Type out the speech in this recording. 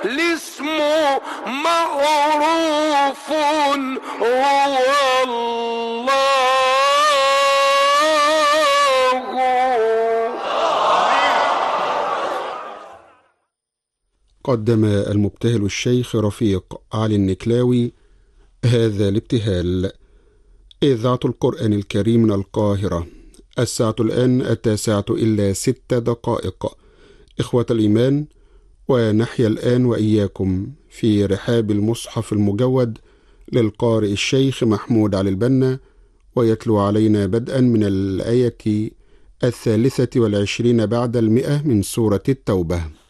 الاسم معروف هو الله. قدم المبتهل الشيخ رفيق علي النكلاوي هذا الابتهال. إذاعة القرآن الكريم من القاهرة. الساعة الآن 9:06. إخوة الإيمان، ونحيا الآن وإياكم في رحاب المصحف المجود للقارئ الشيخ محمود علي البنا، ويتلو علينا بدءا من الآية 23 بعد 100 من سورة التوبة.